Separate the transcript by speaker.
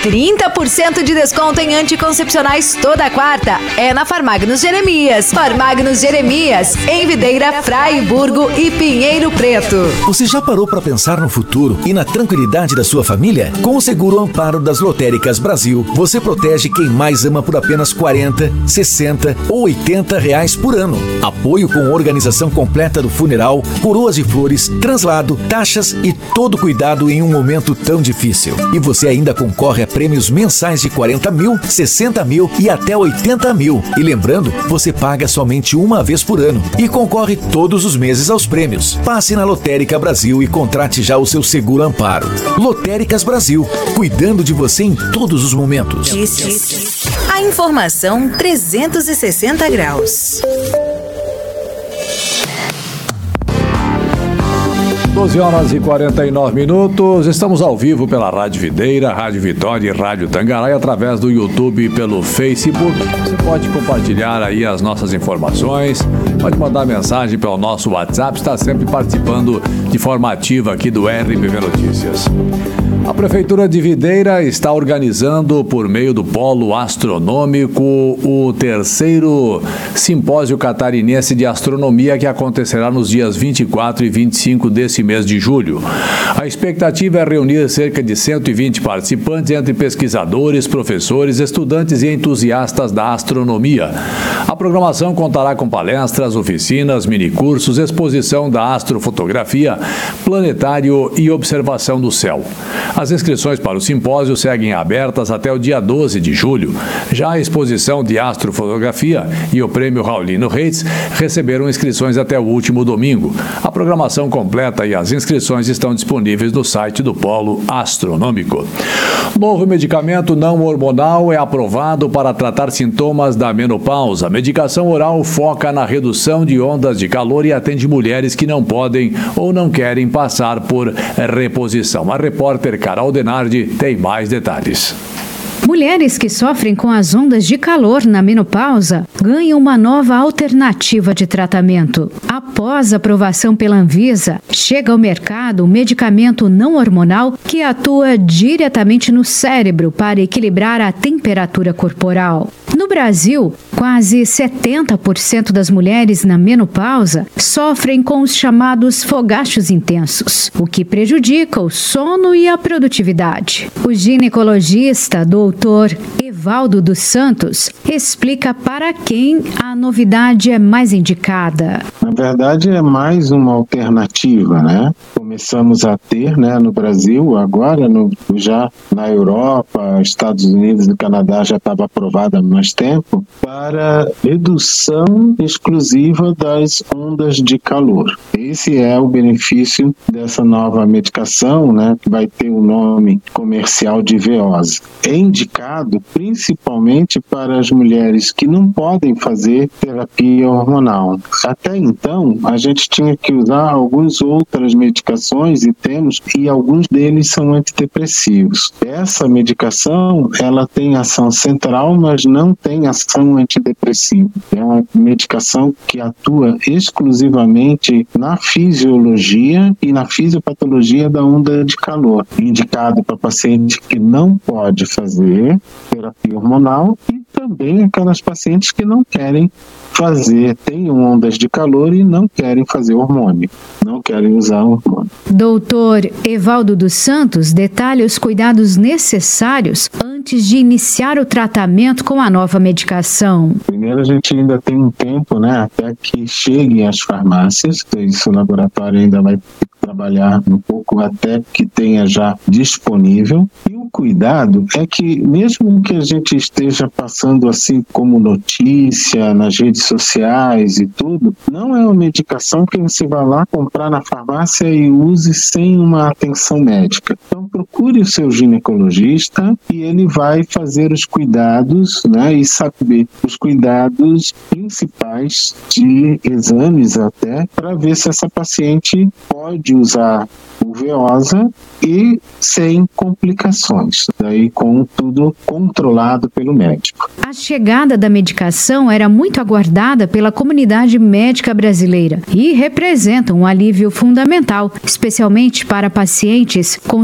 Speaker 1: 30% de desconto em anticoncepcionais toda quarta. É na Farmagnos Jeremias. Farmagnos Jeremias, em Videira, Fraiburgo e Pinheiro Preto.
Speaker 2: Você já parou para pensar no futuro e na tranquilidade da sua família? Com o Seguro Amparo das Lotéricas Brasil, você protege quem mais ama por apenas R$40, R$60 ou R$80 por ano. Apoio com organização completa do funeral, coroas de flores, translado, taxas e todo cuidado em um momento tão difícil. E você ainda concorre a prêmios mensais de 40 mil, 60 mil e até 80 mil. E lembrando, você paga somente uma vez por ano e concorre todos os meses aos prêmios. Passe na Lotérica Brasil e contrate já o seu Seguro Amparo. Lotéricas Brasil, cuidando de você em todos os momentos.
Speaker 1: A informação 360 graus.
Speaker 3: 12h49. Estamos ao vivo pela Rádio Videira, Rádio Vitória e Rádio Tangarai, através do YouTube e pelo Facebook. Você pode compartilhar aí as nossas informações, pode mandar mensagem pelo nosso WhatsApp, está sempre participando de forma ativa aqui do RBV Notícias. A Prefeitura de Videira está organizando, por meio do Polo Astronômico, o 3º Simpósio Catarinense de Astronomia, que acontecerá nos dias 24 e 25 desse mês de julho. A expectativa é reunir cerca de 120 participantes, entre pesquisadores, professores, estudantes e entusiastas da astronomia. A programação contará com palestras, oficinas, minicursos, exposição da astrofotografia, planetário e observação do céu. As inscrições para o simpósio seguem abertas até o dia 12 de julho. Já a exposição de astrofotografia e o prêmio Raulino Reis receberam inscrições até o último domingo. A programação completa e as inscrições estão disponíveis no site do Polo Astronômico. Novo medicamento não hormonal é aprovado para tratar sintomas da menopausa. A medicação oral foca na redução de ondas de calor e atende mulheres que não podem ou não querem passar por reposição. A repórter Carol Denardi tem mais detalhes.
Speaker 4: Mulheres que sofrem com as ondas de calor na menopausa ganham uma nova alternativa de tratamento. Após aprovação pela Anvisa, chega ao mercado um medicamento não hormonal que atua diretamente no cérebro para equilibrar a temperatura corporal. No Brasil, quase 70% das mulheres na menopausa sofrem com os chamados fogachos intensos, o que prejudica o sono e a produtividade. O ginecologista Dr. Evaldo dos Santos explica para quem a novidade é mais indicada.
Speaker 5: Na verdade, é mais uma alternativa, né? Começamos a ter, né, no Brasil, agora, já na Europa, Estados Unidos e Canadá já estava aprovada há mais tempo, para redução exclusiva das ondas de calor. Esse é o benefício dessa nova medicação, né, que vai ter o nome comercial de Veosa. É indicado principalmente para as mulheres que não podem fazer terapia hormonal. Até então, a gente tinha que usar algumas outras medicações e alguns deles são antidepressivos. Essa medicação, ela tem ação central, mas não tem ação antidepressiva. É uma medicação que atua exclusivamente na fisiologia e na fisiopatologia da onda de calor, indicado para paciente que não pode fazer terapia hormonal e também aquelas pacientes que não querem têm ondas de calor e não querem fazer hormônio, não querem usar hormônio.
Speaker 4: Doutor Evaldo dos Santos detalha os cuidados necessários antes de iniciar o tratamento com a nova medicação.
Speaker 5: Primeiro, a gente ainda tem um tempo, né, até que cheguem às farmácias. Isso o laboratório ainda vai trabalhar um pouco até que tenha já disponível. E o cuidado é que, mesmo que a gente esteja passando assim como notícia nas redes sociais e tudo, não é uma medicação que você vai lá comprar na farmácia e use sem uma atenção médica. Então procure o seu ginecologista e ele vai fazer os cuidados, né, e saber os cuidados principais de exames até, para ver se essa paciente pode usar o Veosa e sem complicações, daí com tudo controlado pelo médico.
Speaker 4: A chegada da medicação era muito aguardada pela comunidade médica brasileira e representa um alívio fundamental, especialmente para pacientes com